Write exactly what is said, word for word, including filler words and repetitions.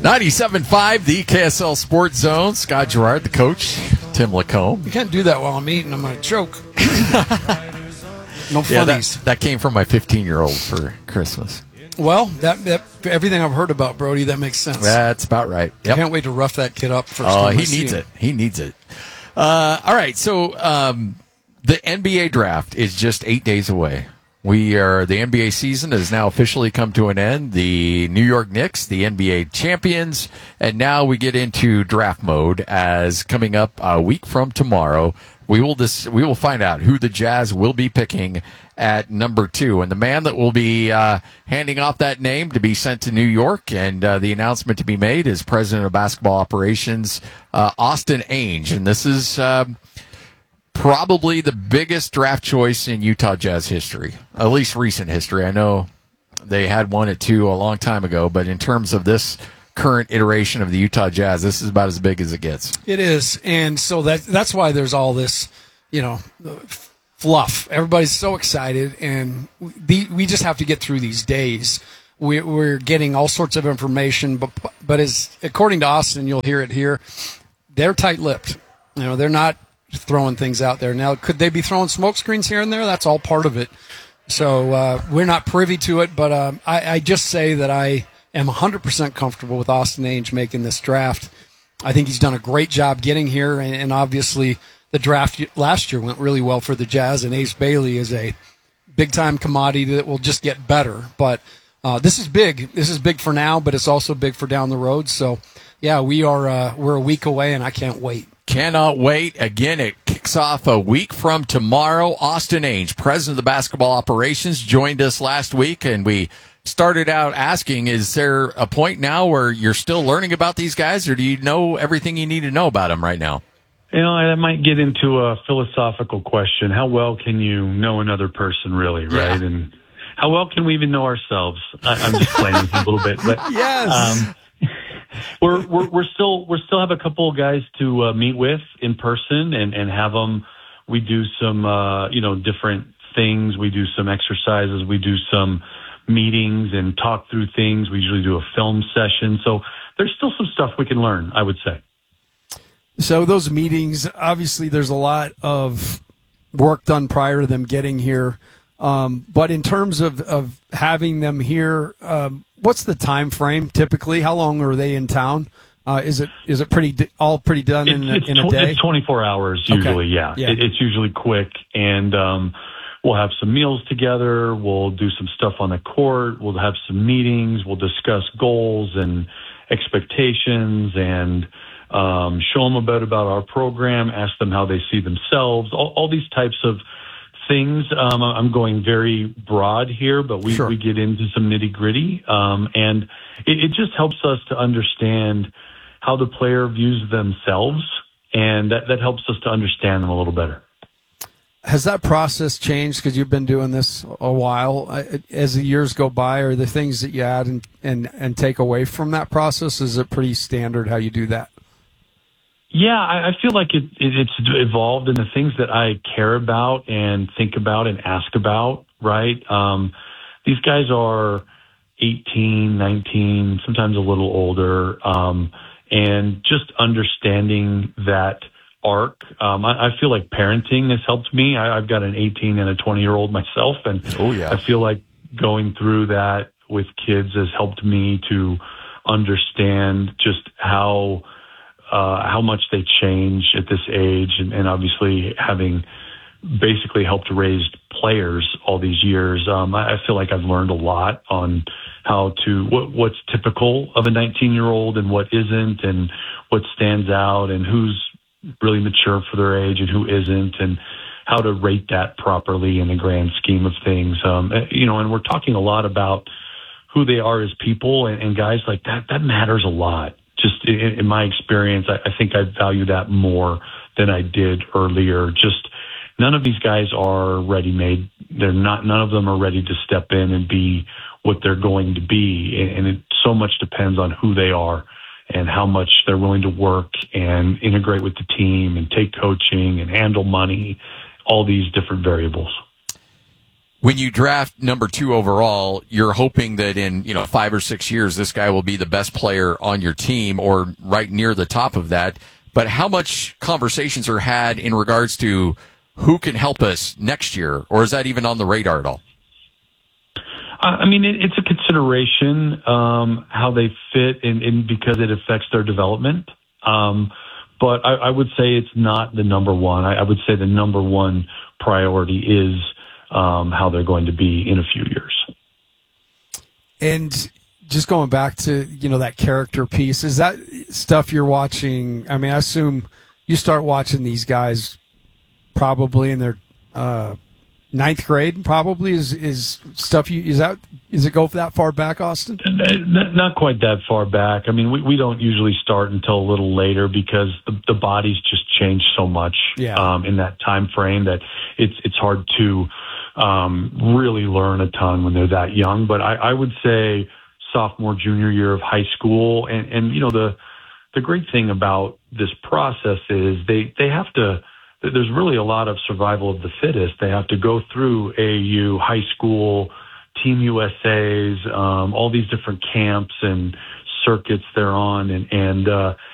ninety-seven point five, the K S L Sports Zone. Scott Gerard, the coach. Tim Lacombe. You can't do that while I'm eating. I'm going to choke. No funnies. Yeah, that, that came from my fifteen-year-old for Christmas. Well, that, that everything I've heard about Brody, that makes sense. That's about right. Yep. I can't wait to rough that kid up first. Oh, time he I see needs him. it. He needs it. Uh, all right, so um, the N B A draft is just eight days away. We are the N B A season has now officially come to an end. The New York Knicks, the N B A champions, and now we get into draft mode. As coming up a week from tomorrow, we will dis- we will find out who the Jazz will be picking at number two, and the man that will be uh, handing off that name to be sent to New York and uh, the announcement to be made is President of Basketball Operations uh, Austin Ainge, and this is. Um, Probably the biggest draft choice in Utah Jazz history, at least recent history. I know they had one at two a long time ago, but in terms of this current iteration of the Utah Jazz, this is about as big as it gets. It is, and so that that's why there's all this, you know, fluff. Everybody's so excited, and we, we just have to get through these days. We, we're getting all sorts of information, but but as according to Austin, you'll hear it here, they're tight-lipped. You know, they're not throwing things out there. Now, could they be throwing smoke screens here and there? That's all part of it. So uh, we're not privy to it, but um, I, I just say that I am one hundred percent comfortable with Austin Ainge making this draft. I think he's done a great job getting here, and, and obviously the draft last year went really well for the Jazz, and Ace Bailey is a big-time commodity that will just get better. But uh, this is big. This is big for now, but it's also big for down the road. So, yeah, we are uh, we're a week away, and I can't wait. Cannot wait. Again, it kicks off a week from tomorrow. Austin Ainge, president of the basketball operations, joined us last week, and we started out asking, is there a point now where you're still learning about these guys, or do you know everything you need to know about them right now? You know, I might get into a philosophical question. How well can you know another person, really, right? Yeah. And how well can we even know ourselves? I, I'm just playing with you a little bit. But, yes. Um, We're, we're we're still we're still have a couple of guys to uh, meet with in person and, and have them. We do some uh, you know different things. We do some exercises. We do some meetings and talk through things. We usually do a film session. So there's still some stuff we can learn, I would say. So those meetings, obviously, there's a lot of work done prior to them getting here. Um, but in terms of, of having them here, um, what's the time frame typically? How long are they in town? Uh, is it is it pretty di- all pretty done in, it's, in a it's, day? It's twenty-four hours usually. Okay. Yeah, yeah. It, it's usually quick, and um, we'll have some meals together. We'll do some stuff on the court. We'll have some meetings. We'll discuss goals and expectations, and um, show them a bit about our program. Ask them how they see themselves. All, all these types of things. Um, I'm going very broad here, but we, sure. we get into some nitty gritty. Um, and it, it just helps us to understand how the player views themselves. And that, that helps us to understand them a little better. Has that process changed because you've been doing this a while? As the years go by, are there things that you add and, and, and take away from that process? Is it pretty standard how you do that? Yeah, I, I feel like it, it, it's evolved in the things that I care about and think about and ask about, right? Um, these guys are eighteen, nineteen, sometimes a little older, um, and just understanding that arc. Um, I, I feel like parenting has helped me. I, I've got an eighteen and a twenty-year-old myself, and oh, yeah. I feel like going through that with kids has helped me to understand just how Uh, how much they change at this age, and, and obviously having basically helped raise players all these years, um, I, I feel like I've learned a lot on how to what, what's typical of a nineteen-year-old and what isn't, and what stands out, and who's really mature for their age and who isn't, and how to rate that properly in the grand scheme of things. Um, you know, and we're talking a lot about who they are as people, and, and guys like that. That matters a lot. Just in, in my experience, I, I think I value that more than I did earlier. Just none of these guys are ready-made. They're not. None of them are ready to step in and be what they're going to be. And, and it so much depends on who they are and how much they're willing to work and integrate with the team and take coaching and handle money. All these different variables. when you draft number two overall, you're hoping that in, you know, five or six years, this guy will be the best player on your team or right near the top of that. But how much conversations are had in regards to who can help us next year? Or is that even on the radar at all? I mean, it, it's a consideration, um, how they fit in, in because it affects their development. Um, but I, I would say it's not the number one. I, I would say the number one priority is um, how they're going to be in a few years. And just going back to, you know, that character piece, is that stuff you're watching? I mean, I assume you start watching these guys probably in their uh, ninth grade. Probably is is stuff you is that is it go that far back, Austin? Not quite that far back. I mean, we, we don't usually start until a little later because the, the bodies just change so much yeah. um, in that time frame that it's it's hard to um, really learn a ton when they're that young. But I, I would say sophomore, junior year of high school, and, and you know the the great thing about this process is they they have to. There's really a lot of survival of the fittest. They have to go through A A U, high school, Team U S A's, um, all these different camps and circuits they're on, and and uh,